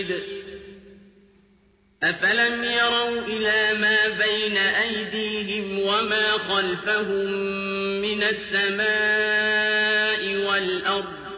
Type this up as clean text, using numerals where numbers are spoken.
أَفَلَمْ يَرَوْا إِلَىٰ مَا بَيْنَ أَيْدِيهِمْ وَمَا خَلْفَهُم مِّنَ السَّمَاءِ وَالْأَرْضِ